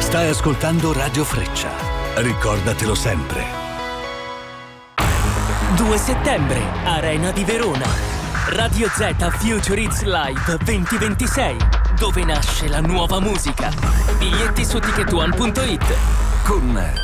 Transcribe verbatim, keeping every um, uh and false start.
Stai ascoltando Radio Freccia. Ricordatelo sempre. due settembre, Arena di Verona. Radio Z Future Hits Live duemilaventisei, dove nasce la nuova musica. Biglietti su ticket one punto it. Con